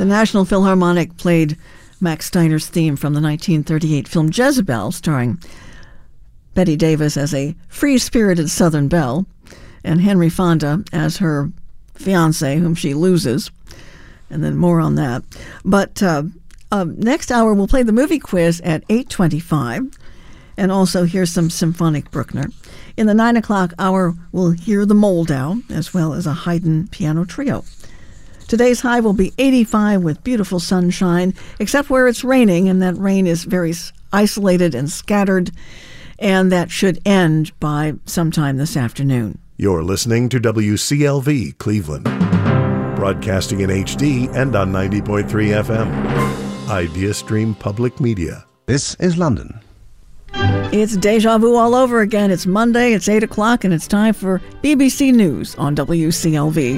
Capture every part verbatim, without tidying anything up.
The National Philharmonic played Max Steiner's theme from the nineteen thirty-eight film Jezebel, starring Bette Davis as a free-spirited Southern belle and Henry Fonda as her fiancé, whom she loses. And then more on that. But uh, uh, next hour, we'll play the movie quiz at eight twenty-five, and also hear some symphonic Bruckner. In the nine o'clock hour, we'll hear the Moldau, as well as a Haydn piano trio. Today's high will be eighty-five with beautiful sunshine, except where it's raining, and that rain is very isolated and scattered, and that should end by sometime this afternoon. You're listening to W C L V Cleveland, broadcasting in H D and on ninety point three F M. IdeaStream Public Media. This is London. It's deja vu all over again. It's Monday, it's eight o'clock, and it's time for B B C News on W C L V.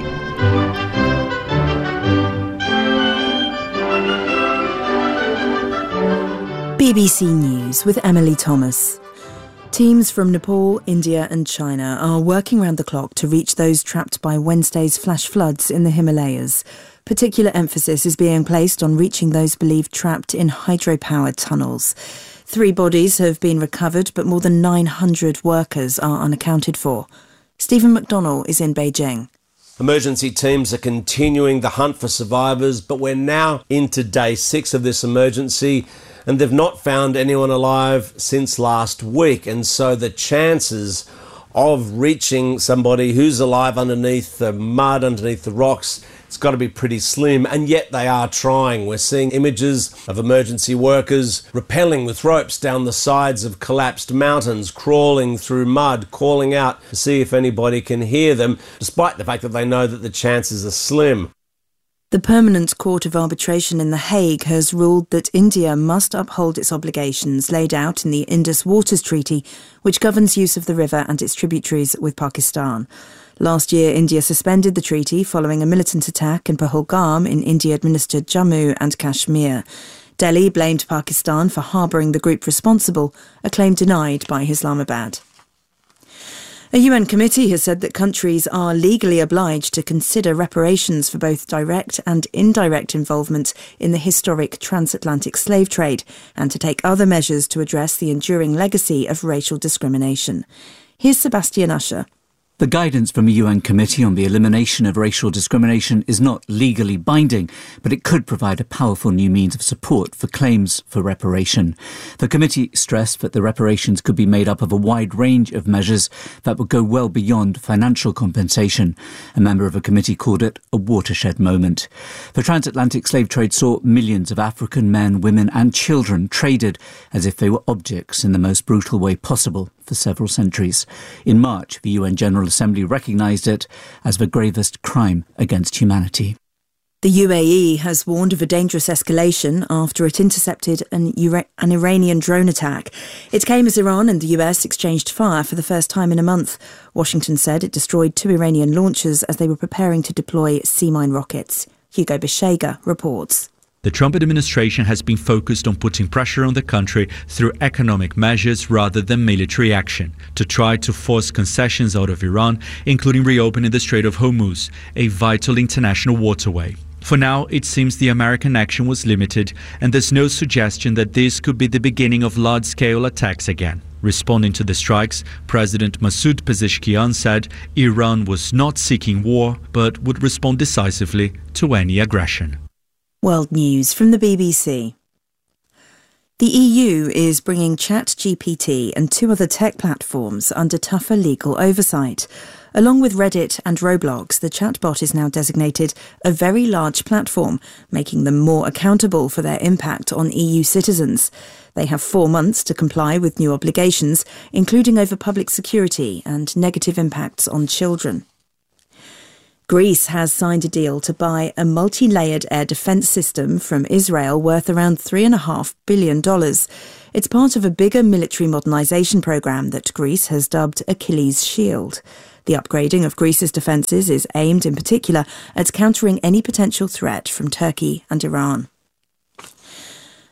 B B C News with Emily Thomas. Teams from Nepal, India and China are working round the clock to reach those trapped by Wednesday's flash floods in the Himalayas. Particular emphasis is being placed on reaching those believed trapped in hydropowered tunnels. Three bodies have been recovered, but more than nine hundred workers are unaccounted for. Stephen McDonnell is in Beijing. Emergency teams are continuing the hunt for survivors, but we're now into day six of this emergency, and they've not found anyone alive since last week. And so the chances of reaching somebody who's alive underneath the mud, underneath the rocks, it's got to be pretty slim, and yet they are trying. We're seeing images of emergency workers rappelling with ropes down the sides of collapsed mountains, crawling through mud, calling out to see if anybody can hear them, despite the fact that they know that the chances are slim. The Permanent Court of Arbitration in The Hague has ruled that India must uphold its obligations laid out in the Indus Waters Treaty, which governs use of the river and its tributaries with Pakistan. Last year, India suspended the treaty following a militant attack in Pahalgam in India-administered Jammu and Kashmir. Delhi blamed Pakistan for harbouring the group responsible, a claim denied by Islamabad. A U N committee has said that countries are legally obliged to consider reparations for both direct and indirect involvement in the historic transatlantic slave trade and to take other measures to address the enduring legacy of racial discrimination. Here's Sebastian Usher. The guidance from a U N committee on the elimination of racial discrimination is not legally binding, but it could provide a powerful new means of support for claims for reparation. The committee stressed that the reparations could be made up of a wide range of measures that would go well beyond financial compensation. A member of a committee called it a watershed moment. The transatlantic slave trade saw millions of African men, women and children traded as if they were objects in the most brutal way possible for several centuries. In March, the U N General Assembly recognised it as the gravest crime against humanity. The U A E has warned of a dangerous escalation after it intercepted an, Ira- an Iranian drone attack. It came as Iran and the U S exchanged fire for the first time in a month. Washington said it destroyed two Iranian launchers as they were preparing to deploy sea-mine rockets. Hugo Beshega reports. The Trump administration has been focused on putting pressure on the country through economic measures rather than military action to try to force concessions out of Iran, including reopening the Strait of Hormuz, a vital international waterway. For now, it seems the American action was limited, and there's no suggestion that this could be the beginning of large-scale attacks again. Responding to the strikes, President Masoud Pezeshkian said Iran was not seeking war, but would respond decisively to any aggression. World News from the B B C. The E U is bringing ChatGPT and two other tech platforms under tougher legal oversight. Along with Reddit and Roblox, the chatbot is now designated a very large platform, making them more accountable for their impact on E U citizens. They have four months to comply with new obligations, including over public security and negative impacts on children. Greece has signed a deal to buy a multi-layered air defence system from Israel worth around three point five billion dollars. It's part of a bigger military modernisation programme that Greece has dubbed Achilles' Shield. The upgrading of Greece's defences is aimed in particular at countering any potential threat from Turkey and Iran.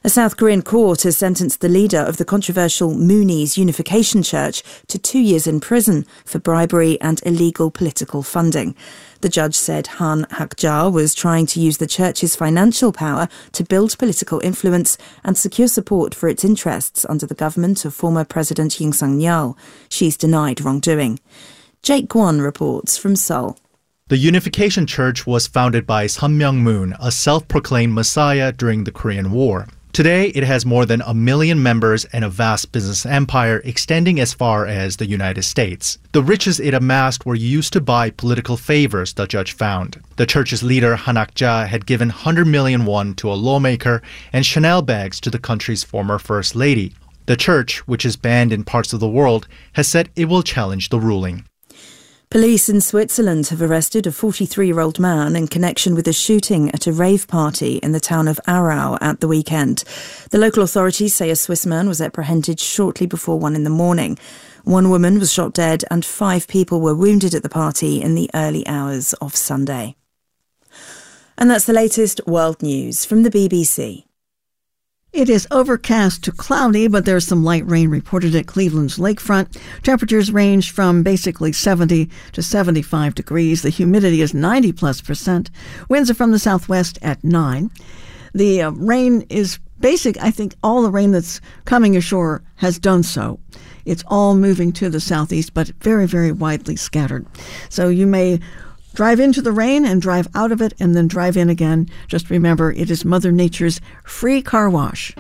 A South Korean court has sentenced the leader of the controversial Moonies Unification Church to two years in prison for bribery and illegal political funding. The judge said Han Hak-ja was trying to use the church's financial power to build political influence and secure support for its interests under the government of former President Yoon Suk-yeol. She's denied wrongdoing. Jake Kwon reports from Seoul. The Unification Church was founded by Sun Myung-moon, a self-proclaimed messiah during the Korean War. Today, it has more than a million members and a vast business empire extending as far as the United States. The riches it amassed were used to buy political favors, the judge found. The church's leader, Han Hak-ja, had given one hundred million won to a lawmaker and Chanel bags to the country's former first lady. The church, which is banned in parts of the world, has said it will challenge the ruling. Police in Switzerland have arrested a forty-three-year-old man in connection with a shooting at a rave party in the town of Aarau at the weekend. The local authorities say a Swiss man was apprehended shortly before one in the morning. One woman was shot dead and five people were wounded at the party in the early hours of Sunday. And that's the latest world news from the B B C. It is overcast to cloudy, but there's some light rain reported at Cleveland's lakefront. Temperatures range from basically seventy to seventy-five degrees. The humidity is ninety plus percent. Winds are from the southwest at nine. The uh, rain is basic. I think all the rain that's coming ashore has done so. It's all moving to the southeast, but very, very widely scattered. So you may drive into the rain and drive out of it and then drive in again. Just remember, it is Mother Nature's free car wash.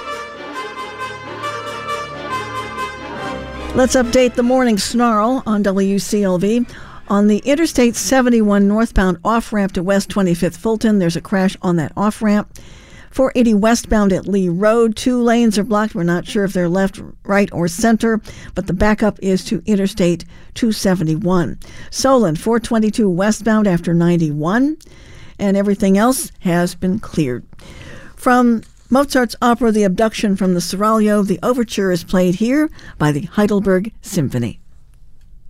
Let's update the morning snarl on W C L V. On the Interstate seventy-one northbound off-ramp to West twenty-fifth Fulton, there's a crash on that off-ramp. four eighty westbound at Lee Road, two lanes are blocked. We're not sure if they're left, right, or center, but the backup is to Interstate two seventy-one. Solon, four twenty-two westbound after ninety-one, and everything else has been cleared. From Mozart's opera The Abduction from the Seraglio, the overture is played here by the Heidelberg Symphony.